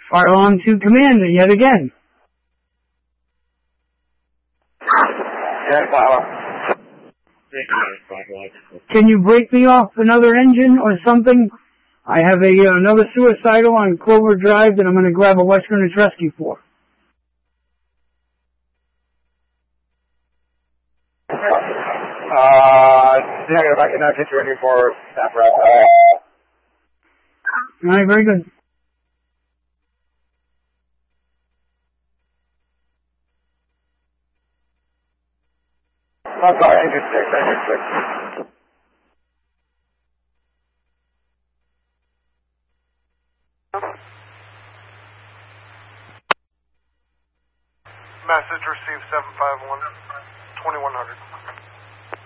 Fire alarm to Commander yet again. Yeah, fire. Can you break me off another engine or something? I have another suicidal on Clover Drive that I'm going to grab a Westerners Rescue for. Yeah, if I can get you ready for staff rep. Alright, very good. I'm sorry, engine 6. Message received 751, 2100.